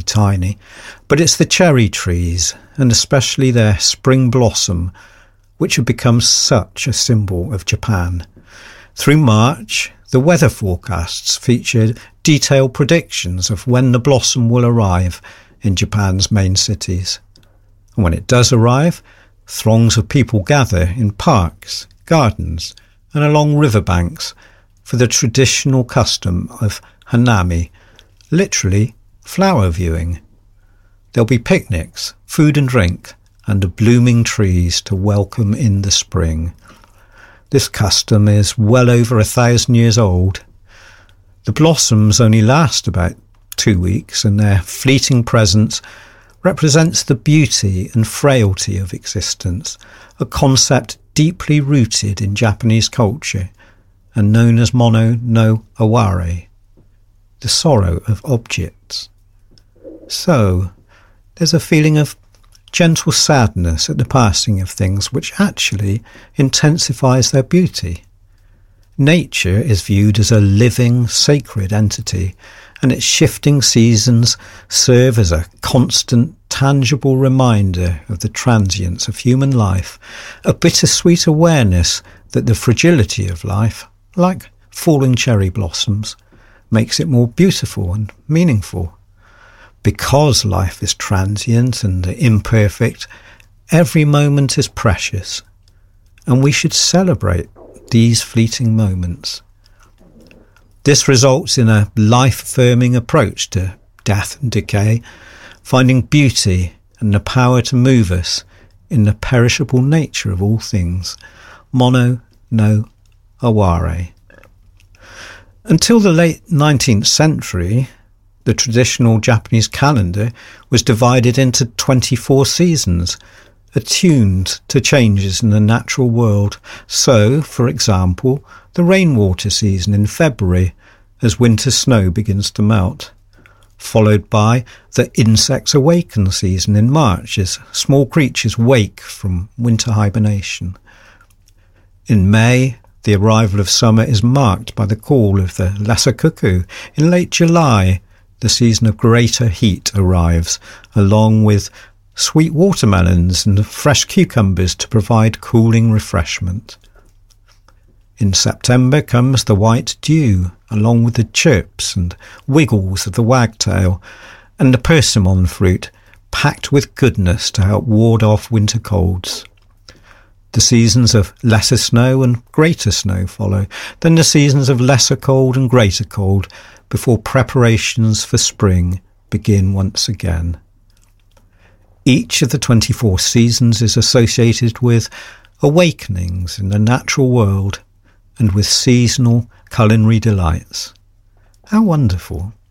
tiny, but it's the cherry trees, and especially their spring blossom, which have become such a symbol of Japan. Through March, the weather forecasts featured detailed predictions of when the blossom will arrive in Japan's main cities. And when it does arrive, throngs of people gather in parks, gardens, and along riverbanks for the traditional custom of hanami, literally flower viewing. There'll be picnics, food and drink, under blooming trees to welcome in the spring. This custom is well over 1,000 years old. The blossoms only last about 2 weeks, and their fleeting presence represents the beauty and frailty of existence, a concept deeply rooted in Japanese culture and known as mono no aware, the sorrow of objects. So, there's a feeling of gentle sadness at the passing of things which actually intensifies their beauty. Nature is viewed as a living, sacred entity, and its shifting seasons serve as a constant, tangible reminder of the transience of human life, a bittersweet awareness that the fragility of life, like falling cherry blossoms, makes it more beautiful and meaningful. Because life is transient and imperfect, every moment is precious, and we should celebrate these fleeting moments. This results in a life-affirming approach to death and decay, finding beauty and the power to move us in the perishable nature of all things. Mono no aware. Until the late 19th century, the traditional Japanese calendar was divided into 24 seasons, attuned to changes in the natural world. So, for example, the rainwater season in February, as winter snow begins to melt, followed by the insects awaken season in March, as small creatures wake from winter hibernation. In May, the arrival of summer is marked by the call of the lesser cuckoo. In late July, the season of greater heat arrives, along with sweet watermelons and fresh cucumbers to provide cooling refreshment. In September comes the white dew, along with the chirps and wiggles of the wagtail, and the persimmon fruit, packed with goodness to help ward off winter colds. The seasons of lesser snow and greater snow follow, then the seasons of lesser cold and greater cold, before preparations for spring begin once again. Each of the 24 seasons is associated with awakenings in the natural world and with seasonal culinary delights. How wonderful!